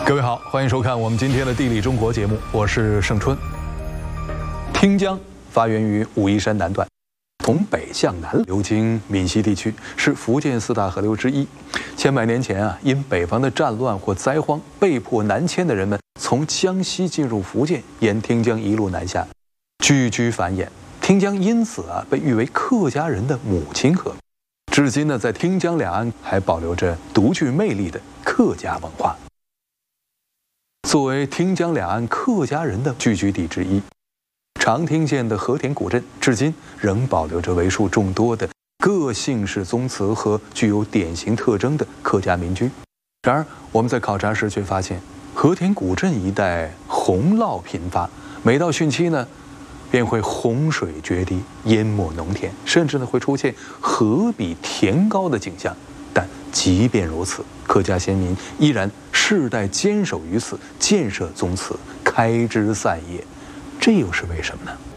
各位好，欢迎收看我们今天的《地理中国》节目，我是盛春。汀江发源于武夷山南段，从北向南流经闽西地区，是福建四大河流之一。千百年前因北方的战乱或灾荒被迫南迁的人们，从江西进入福建，沿汀江一路南下，聚居繁衍。汀江因此被誉为客家人的母亲河。至今在汀江两岸还保留着独具魅力的客家文化。作为汀江两岸客家人的聚居地之一，长汀县的和田古镇至今仍保留着为数众多的各姓氏宗祠和具有典型特征的客家民居。然而，我们在考察时却发现，和田古镇一带洪涝频发，每到汛期便会洪水决堤，淹没农田，甚至会出现河比田高的景象。但即便如此，客家先民依然世代坚守于此，建设宗祠，开枝散叶，这又是为什么呢？